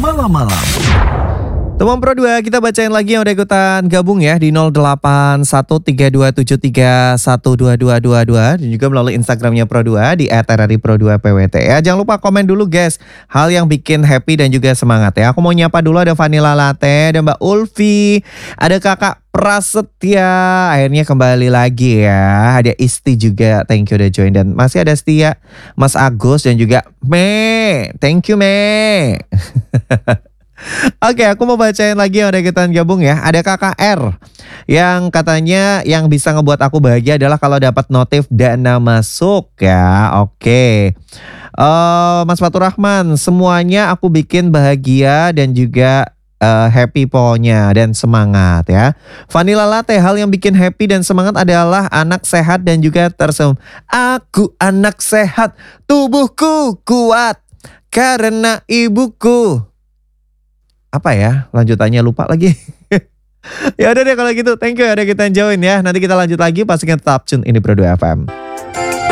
malam-malam. Teman Pro 2, kita bacain lagi yang udah ikutan gabung ya di 081323122222 dan juga melalui Instagramnya Pro 2 di @rripro2pwt ya. Jangan lupa komen dulu guys hal yang bikin happy dan juga semangat ya. Aku mau nyapa dulu, ada Vanilla Latte, ada Mbak Ulfi, ada Kakak Prasetya, akhirnya kembali lagi ya. Ada Isti juga, thank you udah join, dan masih ada Setia, Mas Agus dan juga Me, thank you Me. Oke, aku mau bacain lagi yang udah ikutan gabung ya. Ada KKR yang katanya yang bisa ngebuat aku bahagia adalah kalau dapat notif dana masuk ya. Oke. Mas Fatur Rahman, semuanya aku bikin bahagia dan juga happy pokoknya dan semangat ya. Vanilla Latte, hal yang bikin happy dan semangat adalah anak sehat dan juga tersenyum. Aku anak sehat, tubuhku kuat karena ibuku. Apa ya lanjutannya, lupa lagi. Ya udah deh kalau gitu, thank you ya udah kita join ya. Nanti kita lanjut lagi, pastikan tetap tune ini Pro 2 FM.